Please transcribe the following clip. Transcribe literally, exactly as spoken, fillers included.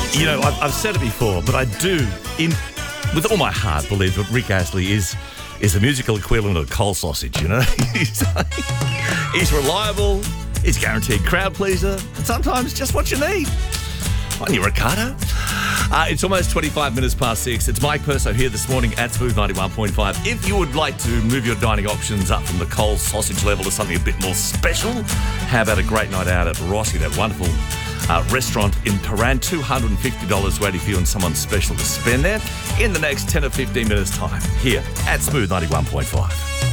You know, I've, I've said it before, but I do, in with all my heart, believe that Rick Astley is is the musical equivalent of coal sausage, you know? he's, he's reliable, he's guaranteed crowd pleaser, and sometimes just what you need. On your Ricardo. Uh, it's almost twenty-five minutes past six. It's Mike Perso here this morning at Smooth ninety-one point five. If you would like to move your dining options up from the coal sausage level to something a bit more special, how about a great night out at Rossi, that wonderful uh, restaurant in Paran? two hundred fifty dollars waiting for you and someone special to spend there in the next ten or fifteen minutes time here at Smooth ninety-one point five.